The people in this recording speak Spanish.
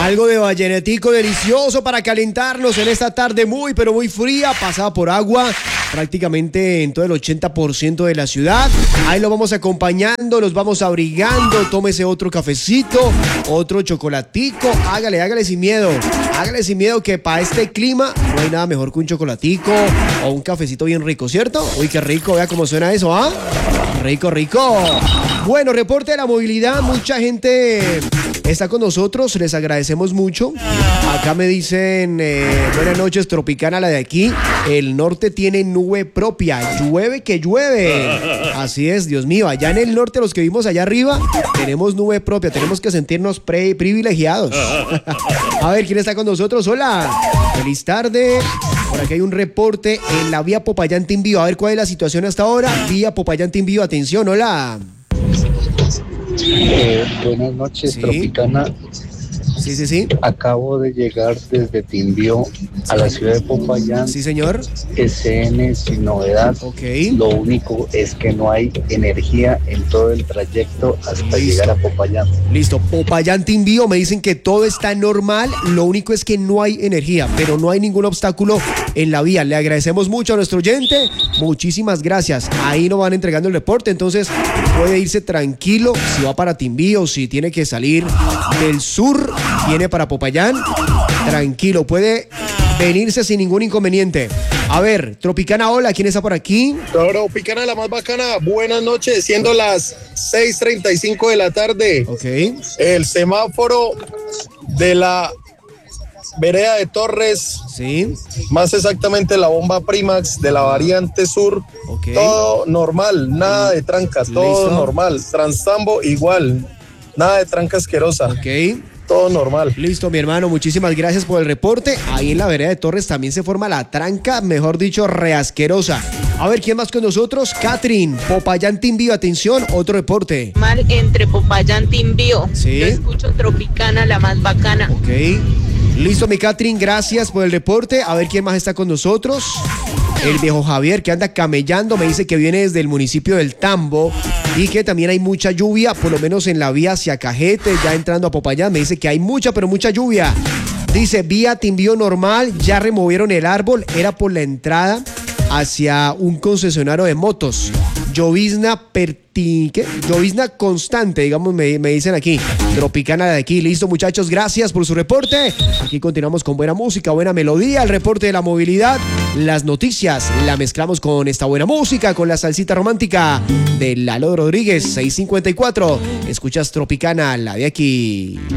Algo de vallenetico delicioso para calentarnos en esta tarde muy, pero muy fría, pasada por agua, prácticamente en todo el 80% de la ciudad. Ahí lo vamos acompañando, nos vamos abrigando, tómese otro cafecito, otro chocolatico, hágale sin miedo que para este clima no hay nada mejor que un chocolatico o un cafecito bien rico, ¿cierto? Uy, qué rico, vea cómo suena eso, ¿ah? Rico. Bueno, reporte de la movilidad, mucha gente está con nosotros, les agradecemos mucho. Acá me dicen, buenas noches, Tropicana, la de aquí. El norte tiene nube propia, llueve que llueve. Así es, Dios mío, allá en el norte, los que vivimos allá arriba, tenemos nube propia, tenemos que sentirnos privilegiados. A ver, ¿quién está con nosotros? Hola, feliz tarde. Por aquí hay un reporte en la vía Popayán-Timbío. A ver cuál es la situación hasta ahora. Vía Popayán-Timbío, atención, hola. Buenas noches, ¿Sí? Tropicana. Sí. Acabo de llegar desde Timbío a la ciudad de Popayán. Sí, señor. SN sin novedad. Ok. Lo único es que no hay energía en todo el trayecto hasta llegar a Popayán. Listo, Popayán-Timbío, me dicen que todo está normal, lo único es que no hay energía, pero no hay ningún obstáculo en la vía. Le agradecemos mucho a nuestro oyente, muchísimas gracias. Ahí nos van entregando el reporte, entonces puede irse tranquilo si va para Timbío, si tiene que salir del sur, viene para Popayán, tranquilo, puede venirse sin ningún inconveniente. A ver, Tropicana, hola, ¿quién está por aquí? Tropicana, la más bacana, buenas noches, siendo las 6:35 de la tarde. Ok. El semáforo de la vereda de Torres, Sí. más exactamente la bomba Primax de la variante sur, Ok. todo normal, nada de trancas, todo Listo. normal. Transambo igual, nada de tranca asquerosa. Ok. Todo normal. Listo, mi hermano, muchísimas gracias por el reporte. Ahí en la vereda de Torres también se forma la tranca, mejor dicho, reasquerosa. A ver, ¿quién más con nosotros? Catherine, Popayán-Timbío, atención, otro reporte. Mal entre Popayán-Timbío. Sí. Yo escucho Tropicana, la más bacana. Ok. Listo, mi Catherine, gracias por el reporte. A ver, ¿quién más está con nosotros? El viejo Javier, que anda camellando, me dice que viene desde el municipio del Tambo y que también hay mucha lluvia, por lo menos en la vía hacia Cajete, ya entrando a Popayán, me dice que hay mucha, pero mucha lluvia. Dice, vía Timbío normal, ya removieron el árbol, era por la entrada hacia un concesionario de motos. Llovizna llovizna constante, digamos, me dicen aquí. Tropicana de aquí. Listo, muchachos, gracias por su reporte. Aquí continuamos con buena música, buena melodía, el reporte de la movilidad, las noticias, la mezclamos con esta buena música, con la salsita romántica de Lalo Rodríguez, 6:54. Escuchas Tropicana, la de aquí.